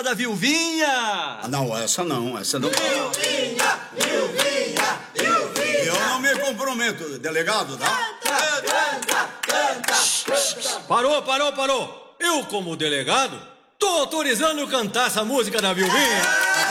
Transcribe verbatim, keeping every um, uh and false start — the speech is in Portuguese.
lá da Vilvinha. Ah, não, essa não, essa não. Vilvinha, Vilvinha, Vilvinha. Eu não me comprometo, delegado, tá? Canta, canta, canta. Parou, parou, parou. Eu, como delegado, tô autorizando cantar essa música da Vilvinha.